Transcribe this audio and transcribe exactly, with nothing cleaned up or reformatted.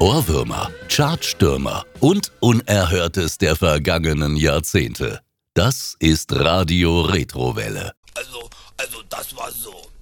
Ohrwürmer, Chartstürmer und Unerhörtes der vergangenen Jahrzehnte. Das ist Radio Retrowelle. Also, also das war so.